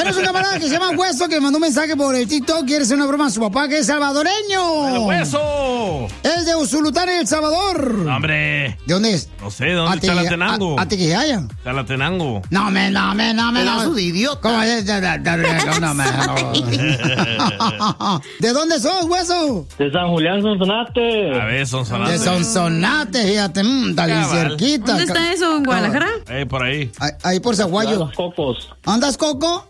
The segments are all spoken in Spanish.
tenemos un camarada que se llama Hueso que mandó un mensaje por el TikTok. Quiere hacer una broma a su papá que es salvadoreño. ¡El Hueso! Es de Usulután, El Salvador. No, hombre. ¿De dónde es? No sé, ¿de dónde? Chalatenango. Atiquihaya. Chalatenango. No, Pedazo de idiota. ¿Cómo es? ¿De dónde sos, Hueso? De San Julián, Sonsonate. A ver, Sonsonate. De Sonsonate, fíjate, está bien cerquita. ¿Dónde está eso? ¿En Guadalajara? Por ahí. Ahí por Zaguayo. Los Cocos. ¿Andas, Coco?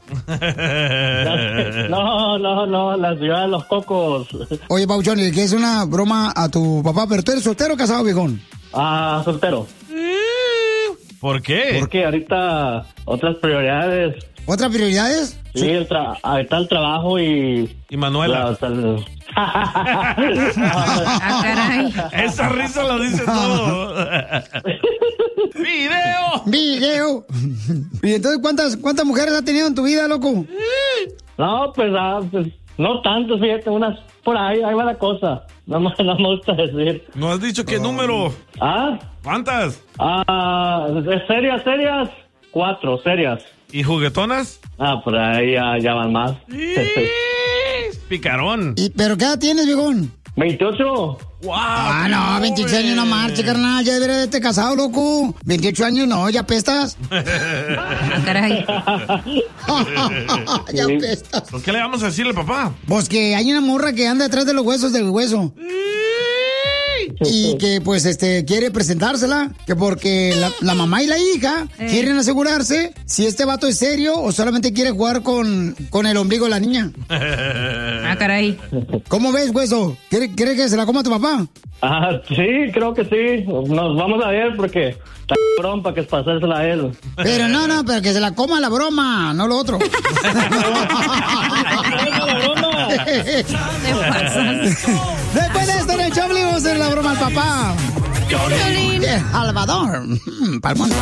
No, la ciudad de Los Cocos. Oye, Pauchón, ¿le quieres una broma a tu papá? ¿Pero tú eres soltero o casado, viejón? Ah, soltero. ¿Por qué? Porque ahorita otras prioridades. ¿Otras prioridades? Sí, ahorita el trabajo y... Y Manuela. Ah, caray. Esa risa lo dice todo. ¡Video! ¿Y entonces cuántas mujeres has tenido en tu vida, loco? No, pues no tanto, fíjate, unas por ahí va la cosa. No me gusta decir. ¿No has dicho qué número? ¿Ah? ¿Cuántas? Serias. 4, serias. ¿Y juguetonas? Por ahí ya van más. Picarón. ¿Pero qué edad tienes, viejón? 28. ¡Wow! No, 28 años no marche, carnal. Ya deberías haberte casado, loco. 28 años no, ya pestas. Ah, caray. Ya pestas. ¿Por qué le vamos a decirle, papá? Pues que hay una morra que anda detrás de los huesos del hueso. Y que pues quiere presentársela, que porque la mamá y la hija quieren asegurarse si este vato es serio o solamente quiere jugar con el ombligo de la niña. Ah, caray. ¿Cómo ves, hueso? ¿Quiere que se la coma tu papá? Sí, creo que sí. Nos vamos a ver porque está cabrón para que pasársela a él. Pero no, pero que se la coma la broma, no lo otro. Después de esto en el show vamos a hacer la broma al papá. Salvador. Palmón.